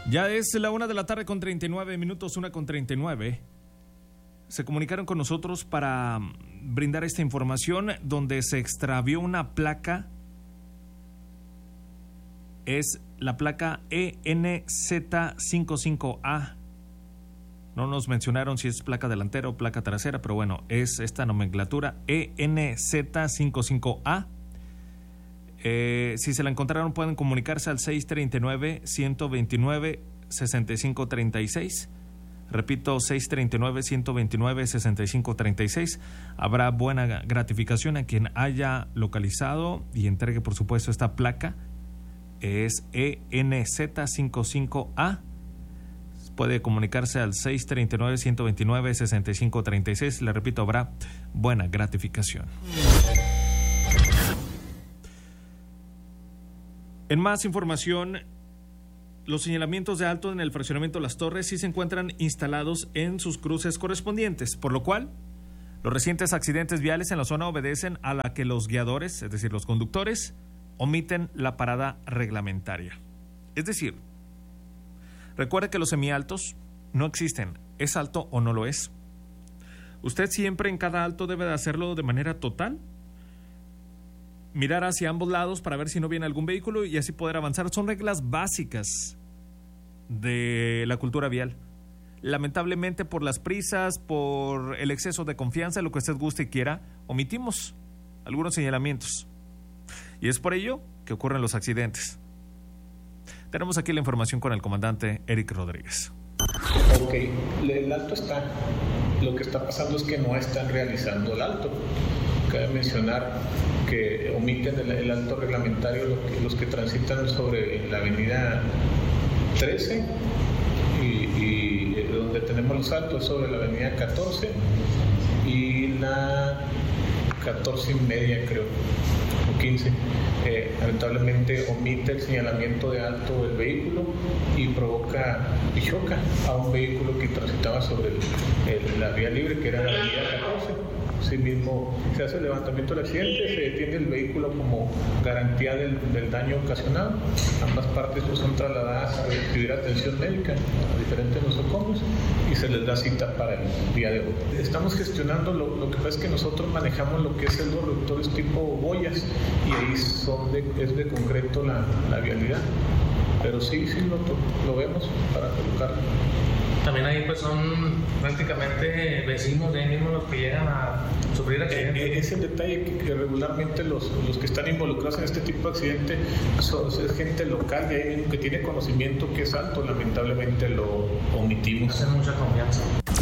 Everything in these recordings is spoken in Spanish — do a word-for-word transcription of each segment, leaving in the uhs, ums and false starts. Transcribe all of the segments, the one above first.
Ya es la una de la tarde con treinta y nueve minutos, una con treinta y nueve. Se comunicaron con nosotros para brindar esta información donde se extravió una placa. Es la placa E N Z cincuenta y cinco A. No nos mencionaron si es placa delantera o placa trasera, pero bueno, es esta nomenclatura E N Z cincuenta y cinco A. Eh, si se la encontraron pueden comunicarse al seis treinta y nueve, ciento veintinueve, sesenta y cinco treinta y seis. Repito, seis treinta y nueve, ciento veintinueve, sesenta y cinco treinta y seis. Habrá buena gratificación a quien haya localizado y entregue, por supuesto, esta placa. Es E N Z cincuenta y cinco A. Puede comunicarse al seis treinta y nueve, ciento veintinueve, sesenta y cinco treinta y seis. Le repito, habrá buena gratificación. En más información, los señalamientos de alto en el fraccionamiento Las Torres sí se encuentran instalados en sus cruces correspondientes, por lo cual los recientes accidentes viales en la zona obedecen a la que los guiadores, es decir, los conductores, omiten la parada reglamentaria. Es decir, recuerde que los semialtos no existen, es alto o no lo es. Usted siempre en cada alto debe de hacerlo de manera total, mirar hacia ambos lados para ver si no viene algún vehículo y así poder avanzar. Son reglas básicas de la cultura vial. Lamentablemente, por las prisas, por el exceso de confianza, lo que usted guste y quiera, omitimos algunos señalamientos. Y es por ello que ocurren los accidentes. Tenemos aquí la información con el comandante Eric Rodríguez. Ok, el alto está. Lo que está pasando es que no están realizando el alto. Cabe mencionar que omiten el, el alto reglamentario los que, los que transitan sobre la avenida trece y, y donde tenemos los altos sobre la avenida catorce y la catorce y media, creo, o quince. Eh, lamentablemente omite el señalamiento de alto del vehículo y provoca y choca a un vehículo que transitaba sobre el, el, la vía libre, que era la avenida catorce. Asimismo, se hace el levantamiento del accidente, se detiene el vehículo como garantía del, del daño ocasionado. Ambas partes pues, son trasladadas a recibir atención médica a diferentes nosocomios y se les da cita para el día de hoy. Estamos gestionando, lo, lo que pasa es que nosotros manejamos lo que es el los reductores tipo boyas y ahí son de, es de concreto la, la vialidad. Pero sí, sí lo, lo vemos para colocarlo. También ahí pues son prácticamente vecinos de ahí mismo los que llegan a sufrir accidentes. Eh, es el detalle que, que regularmente los, los que están involucrados en este tipo de accidente son, es gente local de ahí mismo que tiene conocimiento que es alto, lamentablemente lo omitimos. Hacen mucha confianza.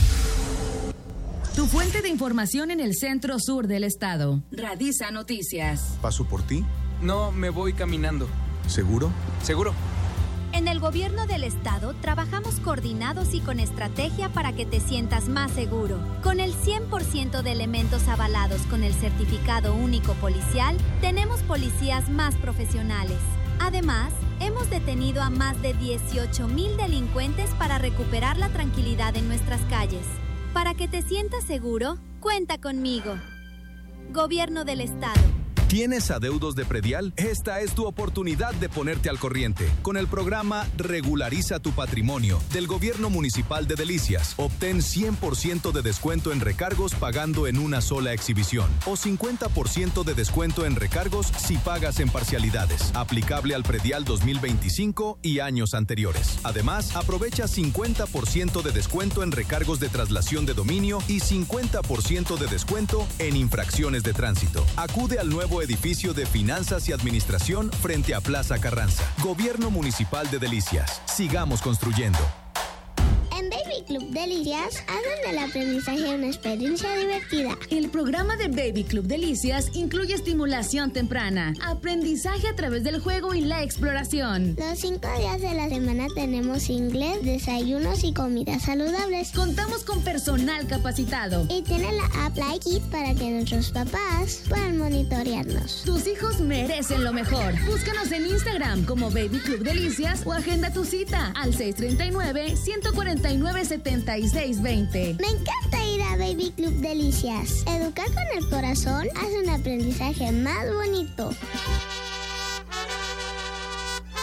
Tu fuente de información en el centro sur del estado. Radisa Noticias. ¿Paso por ti? No, me voy caminando. ¿Seguro? ¿Seguro? En el gobierno del estado trabajamos coordinados y con estrategia para que te sientas más seguro. Con el cien por ciento de elementos avalados con el certificado único policial, tenemos policías más profesionales. Además, hemos detenido a más de dieciocho mil delincuentes para recuperar la tranquilidad en nuestras calles. Para que te sientas seguro, cuenta conmigo. Gobierno del estado. ¿Tienes adeudos de predial? Esta es tu oportunidad de ponerte al corriente. Con el programa Regulariza tu Patrimonio del Gobierno Municipal de Delicias, obtén cien por ciento de descuento en recargos pagando en una sola exhibición o cincuenta por ciento de descuento en recargos si pagas en parcialidades. Aplicable al predial dos mil veinticinco y años anteriores. Además, aprovecha cincuenta por ciento de descuento en recargos de traslación de dominio y cincuenta por ciento de descuento en infracciones de tránsito. Acude al nuevo edificio de Finanzas y Administración frente a Plaza Carranza. Gobierno Municipal de Delicias. Sigamos construyendo. En Baby Club Delicias hacen del aprendizaje una experiencia divertida. El programa de Baby Club Delicias incluye estimulación temprana, aprendizaje a través del juego y la exploración. Los cinco días de la semana tenemos inglés, desayunos y comidas saludables. Contamos con personal capacitado. Y tiene la app Like It para que nuestros papás puedan monitorearnos. Tus hijos merecen lo mejor. Búscanos en Instagram como Baby Club Delicias o agenda tu cita al seis treinta y nueve, ciento cuarenta y nueve, setenta y seis veinte. Me encanta ir a Baby Club Delicias. Educar con el corazón hace un aprendizaje más bonito.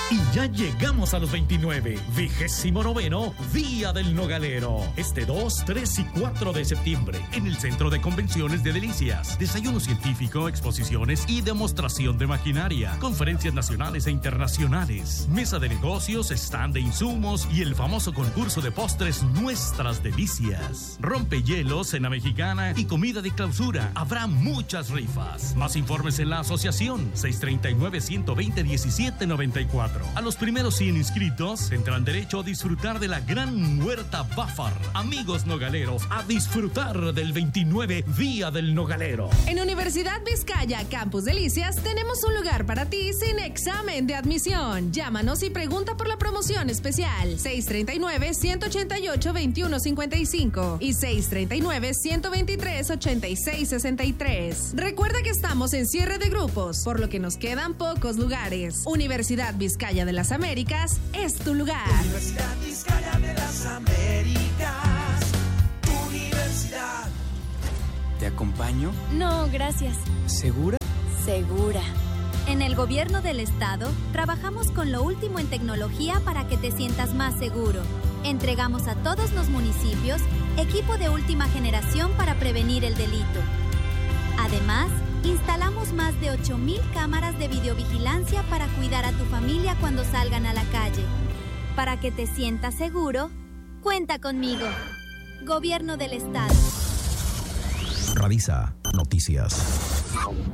Y ya llegamos a los veintinueve, vigésimo noveno Día del Nogalero. Este dos, tres y cuatro de septiembre, en el Centro de Convenciones de Delicias. Desayuno científico, exposiciones y demostración de maquinaria. Conferencias nacionales e internacionales. Mesa de negocios, stand de insumos y el famoso concurso de postres Nuestras Delicias. Rompehielos, cena mexicana y comida de clausura. Habrá muchas rifas. Más informes en la asociación seis tres nueve, uno dos cero, uno siete nueve cuatro. A los primeros cien inscritos tendrán derecho a disfrutar de la gran huerta Bafar. Amigos nogaleros, a disfrutar del veintinueve Día del Nogalero. En Universidad Vizcaya Campus Delicias tenemos un lugar para ti sin examen de admisión. Llámanos y pregunta por la promoción especial seis tres nueve, uno ocho ocho, dos uno cinco cinco y seis tres nueve, uno dos tres, ocho seis seis tres. Recuerda que estamos en cierre de grupos, por lo que nos quedan pocos lugares. Universidad Vizcaya de las Américas es tu lugar. Universidad Vizcaya de las Américas, universidad. ¿Te acompaño? No, gracias. ¿Segura? Segura. En el gobierno del estado, trabajamos con lo último en tecnología para que te sientas más seguro. Entregamos a todos los municipios equipo de última generación para prevenir el delito. Además, instalamos más de ocho mil cámaras de videovigilancia para cuidar a tu familia cuando salgan a la calle. Para que te sientas seguro, cuenta conmigo. Gobierno del Estado. Radisa Noticias.